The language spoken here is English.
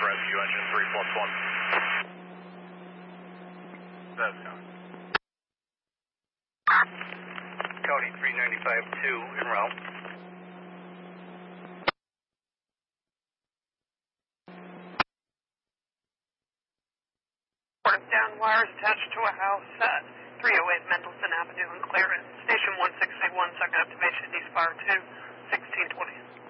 rescue engine 3+1. That's Cody. Cody 395-2 en route. Down wires attached to a house at 308 Mendelssohn Avenue in Clarence. Station 1681, second activation, eastbound 2, 1620.